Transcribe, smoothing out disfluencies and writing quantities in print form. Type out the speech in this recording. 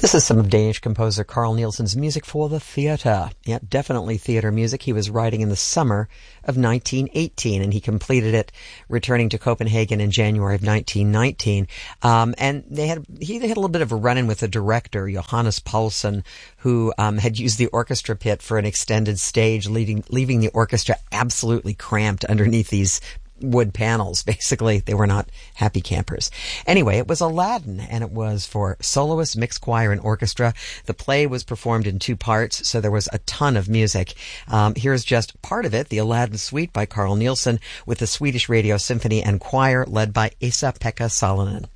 This is some of Danish composer Carl Nielsen's music for the theater. Yeah, definitely theater music. He was writing in the summer of 1918, and he completed it returning to Copenhagen in January of 1919. And he had a little bit of a run-in with the director, Johannes Paulsen, who had used the orchestra pit for an extended stage, leaving the orchestra absolutely cramped underneath these wood panels. Basically, they were not happy campers. Anyway, it was Aladdin, and it was for soloist, mixed choir, and orchestra. The play was performed in 2 parts, so there was a ton of music. Here's just part of it, the Aladdin Suite by Carl Nielsen, with the Swedish Radio Symphony and Choir led by Esa-Pekka Salonen.